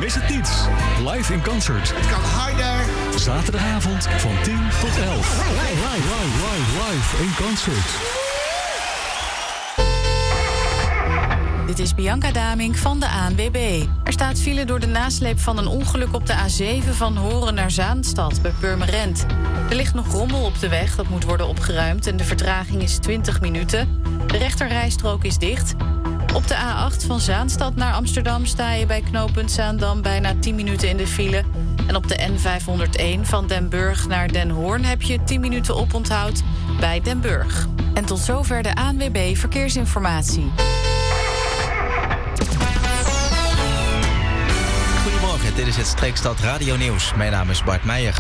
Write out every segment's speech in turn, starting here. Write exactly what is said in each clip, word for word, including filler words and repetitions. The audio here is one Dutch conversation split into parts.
Mis het niet. Live in concert. Het kan harder. Zaterdagavond van tien tot elf. Live, live, live, live in concert. Dit is Bianca Damink van de A N W B. Er staat file door de nasleep van een ongeluk op de A zeven van Horen naar Zaanstad bij Purmerend. Er ligt nog rommel op de weg, dat moet worden opgeruimd en de vertraging is twintig minuten. De rechterrijstrook is dicht. Op de A acht van Zaanstad naar Amsterdam sta je bij knooppunt Zaandam bijna tien minuten in de file. En op de N vijfhonderdéén van Den Burg naar Den Hoorn heb je tien minuten oponthoud bij Den Burg. En tot zover de A N W B Verkeersinformatie. Goedemorgen, dit is het Streekstad Radio Nieuws. Mijn naam is Bart Meijer.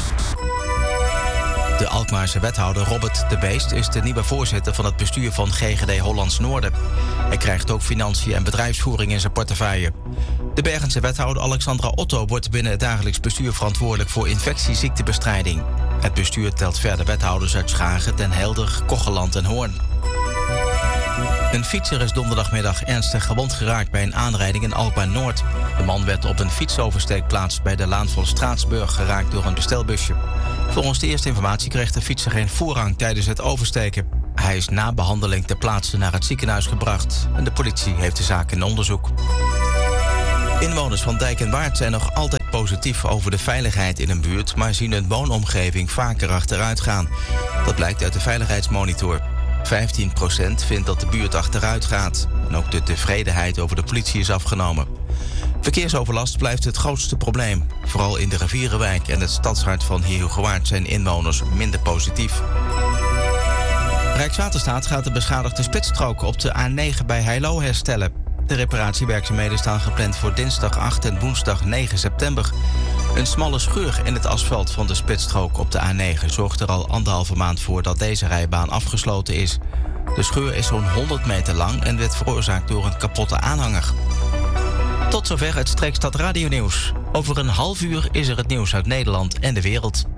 De Alkmaarse wethouder Robert de Beest is de nieuwe voorzitter van het bestuur van G G D Hollands Noorden. Hij krijgt ook financiën en bedrijfsvoering in zijn portefeuille. De Bergense wethouder Alexandra Otto wordt binnen het dagelijks bestuur verantwoordelijk voor infectieziektebestrijding. Het bestuur telt verder wethouders uit Schagen, Den Helder, Kocheland en Hoorn. Een fietser is donderdagmiddag ernstig gewond geraakt bij een aanrijding in Alkmaar-Noord. De man werd op een fietsoversteekplaats bij de Laan van Straatsburg geraakt door een bestelbusje. Volgens de eerste informatie kreeg de fietser geen voorrang tijdens het oversteken. Hij is na behandeling ter plaatse naar het ziekenhuis gebracht en de politie heeft de zaak in onderzoek. Inwoners van Dijk en Waard zijn nog altijd positief over de veiligheid in een buurt, maar zien hun woonomgeving vaker achteruit gaan. Dat blijkt uit de veiligheidsmonitor. vijftien procent vindt dat de buurt achteruit gaat. En ook de tevredenheid over de politie is afgenomen. Verkeersoverlast blijft het grootste probleem. Vooral in de Rivierenwijk en het stadshart van Heerhugowaard zijn inwoners minder positief. Rijkswaterstaat gaat de beschadigde spitsstrook op de A negen bij Heilo herstellen. De reparatiewerkzaamheden staan gepland voor dinsdag acht en woensdag negen september. Een smalle scheur in het asfalt van de spitsstrook op de A negen zorgt er al anderhalve maand voor dat deze rijbaan afgesloten is. De scheur is zo'n honderd meter lang en werd veroorzaakt door een kapotte aanhanger. Tot zover het Streekstad Radio Nieuws. Over een half uur is er het nieuws uit Nederland en de wereld.